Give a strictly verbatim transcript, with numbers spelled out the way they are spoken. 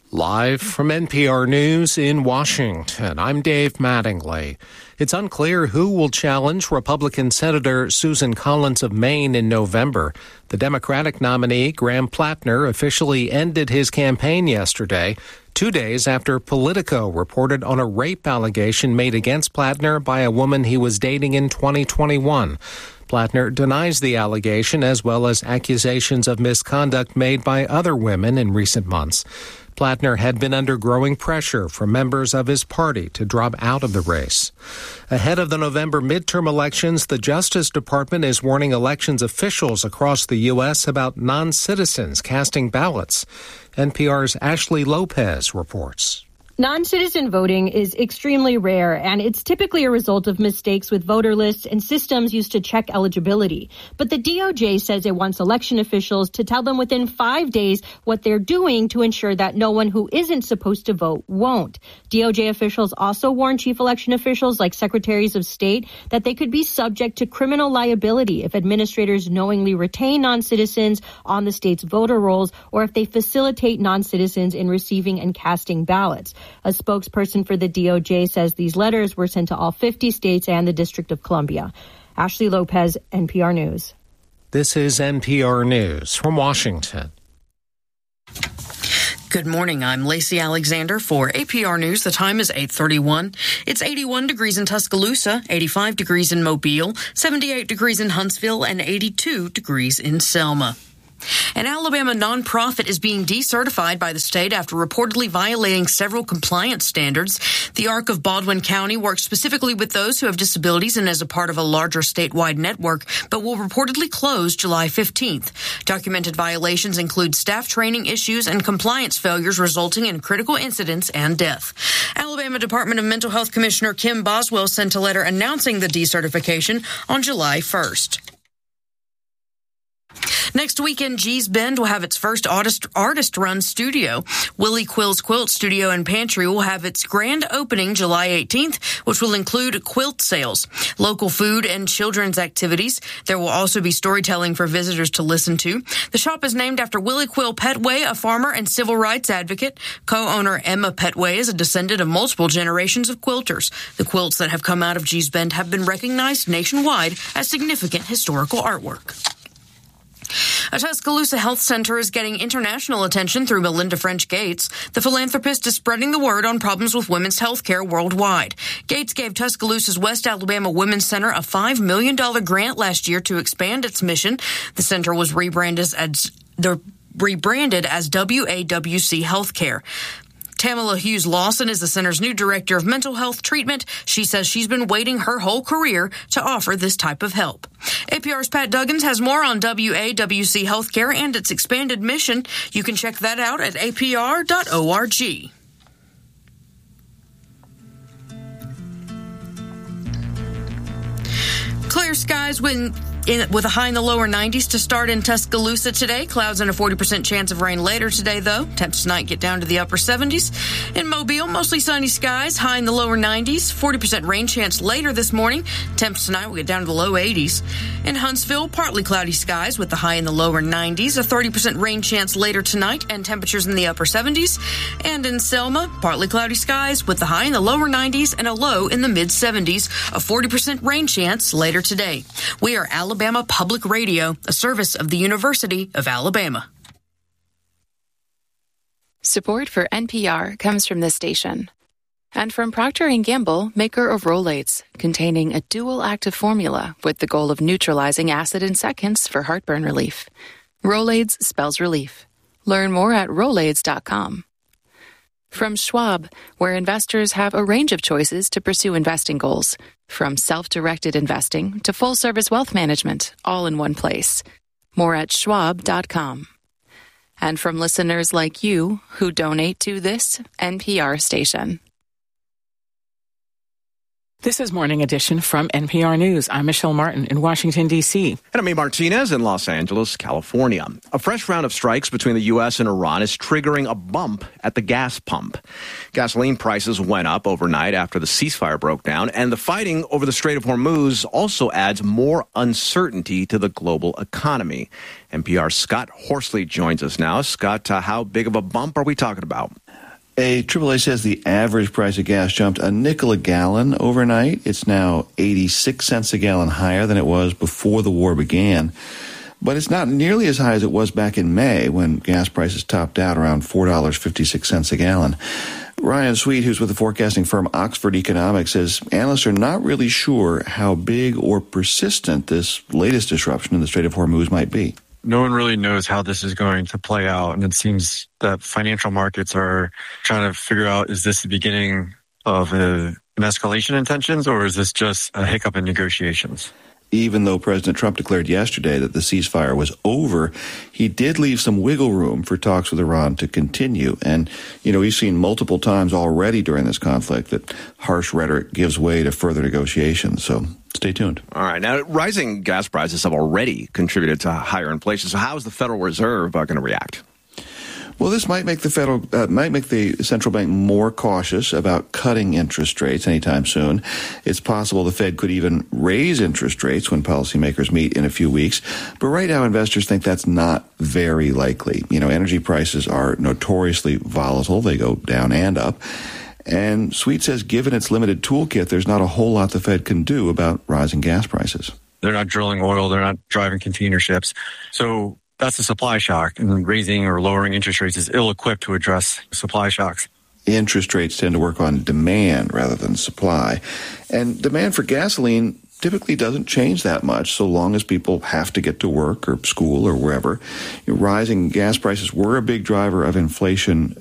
Live from N P R News in Washington, I'm Dave Mattingly. It's unclear who will challenge Republican Senator Susan Collins of Maine in November. The Democratic nominee, Graham Plattner, officially ended his campaign yesterday, two days after Politico reported on a rape allegation made against Plattner by a woman he was dating in twenty twenty-one. Plattner denies the allegation as well as accusations of misconduct made by other women in recent months. Plattner had been under growing pressure from members of his party to drop out of the race. Ahead of the November midterm elections, the Justice Department is warning elections officials across the U S about non-citizens casting ballots. N P R's Ashley Lopez reports. Non-citizen voting is extremely rare, and it's typically a result of mistakes with voter lists and systems used to check eligibility. But the D O J says it wants election officials to tell them within five days what they're doing to ensure that no one who isn't supposed to vote won't. D O J officials also warn chief election officials, like secretaries of state, that they could be subject to criminal liability if administrators knowingly retain non-citizens on the state's voter rolls or if they facilitate non-citizens in receiving and casting ballots. A spokesperson for the D O J says these letters were sent to all fifty states and the District of Columbia. Ashley Lopez, N P R News. This is N P R News from Washington. Good morning. I'm Lacey Alexander for A P R News. The time is eight thirty-one. It's eighty-one degrees in Tuscaloosa, eighty-five degrees in Mobile, seventy-eight degrees in Huntsville, and eighty-two degrees in Selma. An Alabama nonprofit is being decertified by the state after reportedly violating several compliance standards. The Arc of Baldwin County works specifically with those who have disabilities and is a part of a larger statewide network, but will reportedly close July fifteenth. Documented violations include staff training issues and compliance failures resulting in critical incidents and death. Alabama Department of Mental Health Commissioner Kim Boswell sent a letter announcing the decertification on July first. Next weekend, Gee's Bend will have its first artist, artist-run studio. Willie Quill's Quilt Studio and Pantry will have its grand opening July eighteenth, which will include quilt sales, local food, and children's activities. There will also be storytelling for visitors to listen to. The shop is named after Willie Quill Petway, a farmer and civil rights advocate. Co-owner Emma Petway is a descendant of multiple generations of quilters. The quilts that have come out of Gee's Bend have been recognized nationwide as significant historical artwork. A Tuscaloosa health center is getting international attention through Melinda French Gates. The philanthropist is spreading the word on problems with women's health care worldwide. Gates gave Tuscaloosa's West Alabama Women's Center a five million dollars grant last year to expand its mission. The center was rebranded as, the, rebranded as W A W C Healthcare. Tamala Hughes Lawson is the center's new director of mental health treatment. She says she's been waiting her whole career to offer this type of help. A P R's Pat Duggins has more on W A W C Healthcare and its expanded mission. You can check that out at A P R dot org. Clear skies when In, with a high in the lower nineties to start in Tuscaloosa today. Clouds and a forty percent chance of rain later today, though. Temps tonight get down to the upper seventies. In Mobile, mostly sunny skies, high in the lower nineties. forty percent rain chance later this morning. Temps tonight will get down to the low eighties. In Huntsville, partly cloudy skies with the high in the lower nineties. A thirty percent rain chance later tonight and temperatures in the upper seventies. And in Selma, partly cloudy skies with the high in the lower nineties and a low in the mid seventies. A forty percent rain chance later today. We are Alabama. Alabama Public Radio, a service of the University of Alabama. Support for N P R comes from this station and from Procter and Gamble, maker of Rolaids, containing a dual active formula with the goal of neutralizing acid in seconds for heartburn relief. Rolaids spells relief. Learn more at Rolaids dot com. From Schwab, where investors have a range of choices to pursue investing goals, from self-directed investing to full-service wealth management, all in one place. More at Schwab dot com. And from listeners like you who donate to this N P R station. This is Morning Edition from N P R News. I'm Michelle Martin in Washington, D C. And I'm A. Martinez in Los Angeles, California. A fresh round of strikes between the U S and Iran is triggering a bump at the gas pump. Gasoline prices went up overnight after the ceasefire broke down, and the fighting over the Strait of Hormuz also adds more uncertainty to the global economy. N P R's Scott Horsley joins us now. Scott, uh, how big of a bump are we talking about? A triple A says the average price of gas jumped a nickel a gallon overnight. It's now eighty-six cents a gallon higher than it was before the war began. But it's not nearly as high as it was back in May when gas prices topped out around four dollars and fifty-six cents a gallon. Ryan Sweet, who's with the forecasting firm Oxford Economics, says analysts are not really sure how big or persistent this latest disruption in the Strait of Hormuz might be. No one really knows how this is going to play out, and it seems that financial markets are trying to figure out, is this the beginning of a, an escalation in tensions, or is this just a hiccup in negotiations? Even though President Trump declared yesterday that the ceasefire was over, he did leave some wiggle room for talks with Iran to continue. And, you know, we've seen multiple times already during this conflict that harsh rhetoric gives way to further negotiations. So stay tuned. All right. Now, rising gas prices have already contributed to higher inflation. So how is the Federal Reserve uh, going to react? Well, this might make the federal uh, might make the central bank more cautious about cutting interest rates anytime soon. It's possible the Fed could even raise interest rates when policymakers meet in a few weeks. But right now, investors think that's not very likely. You know, energy prices are notoriously volatile. They go down and up. And Sweet says given its limited toolkit, there's not a whole lot the Fed can do about rising gas prices. They're not drilling oil. They're not driving container ships. So that's a supply shock, and raising or lowering interest rates is ill-equipped to address supply shocks. Interest rates tend to work on demand rather than supply. And demand for gasoline typically doesn't change that much so long as people have to get to work or school or wherever. You know, rising gas prices were a big driver of inflation